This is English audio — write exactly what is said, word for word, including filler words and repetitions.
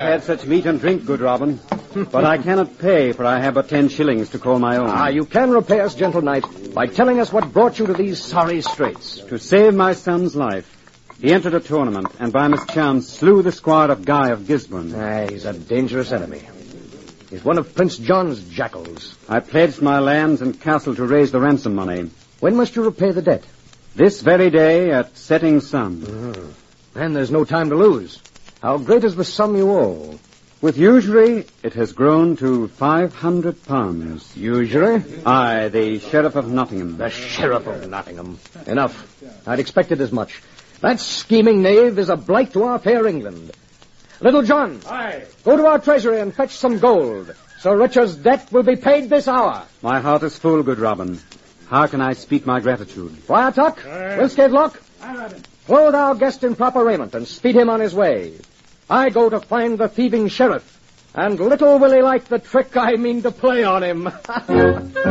Had such meat and drink, good Robin. But I cannot pay, for I have but ten shillings to call my own. Ah, you can repay us, gentle knight, by telling us what brought you to these sorry straits. To save my son's life, he entered a tournament, and by mischance slew the squire of Guy of Gisborne. Ah, he's a dangerous enemy. He's one of Prince John's jackals. I pledged my lands and castle to raise the ransom money. When must you repay the debt? This very day at setting sun. Mm. Then there's no time to lose. How great is the sum you owe? With usury, it has grown to five hundred pounds. Usury? Aye, the Sheriff of Nottingham. The Sheriff of Nottingham. Enough. I'd expected as much. That scheming knave is a blight to our fair England. Little John. Aye. Go to our treasury and fetch some gold. Sir Richard's debt will be paid this hour. My heart is full, good Robin. How can I speak my gratitude? Friar Tuck, Wilskate Lock, clothe our guest in proper raiment and speed him on his way. I go to find the thieving sheriff, and little will he like the trick I mean to play on him.